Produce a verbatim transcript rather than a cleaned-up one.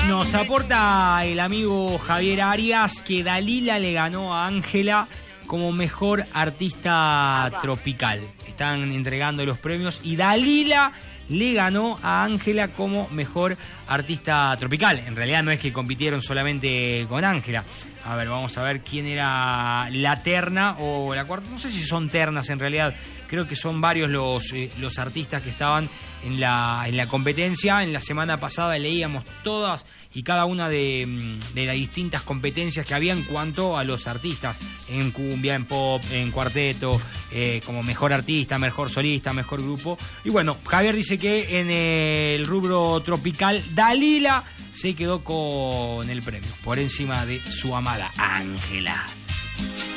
Nos aporta el amigo Javier Arias que Dalila le ganó a Ángela como mejor artista tropical. Están entregando los premios y Dalila le ganó a Ángela como mejor artista tropical. En realidad no es que compitieron solamente con Ángela. A ver, vamos a ver quién era la terna o la cuarta. No sé si son ternas en realidad. Creo que son varios los, eh, los artistas que estaban en la, en la competencia. En la semana pasada leíamos todas y cada una de, de las distintas competencias que había en cuanto a los artistas. En cumbia, en pop, en cuarteto, eh, como mejor artista, mejor solista, mejor grupo. Y bueno, Javier dice que en el rubro tropical, Dalila se quedó con el premio por encima de su amada Ángela.